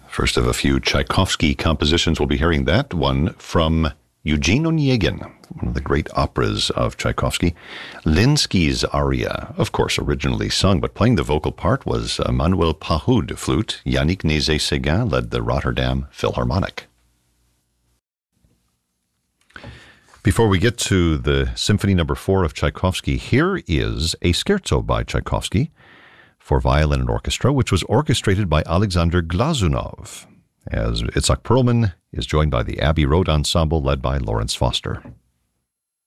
First of a few Tchaikovsky compositions, we'll be hearing that one from Eugene Onegin, one of the great operas of Tchaikovsky. Linsky's aria, of course, originally sung, but playing the vocal part was Manuel Pahud, flute. Yannick Nézet-Séguin led the Rotterdam Philharmonic. Before we get to the Symphony No. 4 of Tchaikovsky, here is a scherzo by Tchaikovsky for violin and orchestra, which was orchestrated by Alexander Glazunov, as Itzhak Perlman is joined by the Abbey Road Ensemble led by Lawrence Foster.